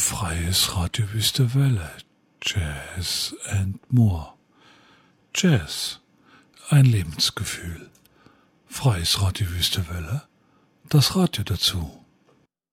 Freies Radio Wüste Welle, Jazz and More. Jazz, ein Lebensgefühl. Freies Radio Wüste Welle, das Radio dazu.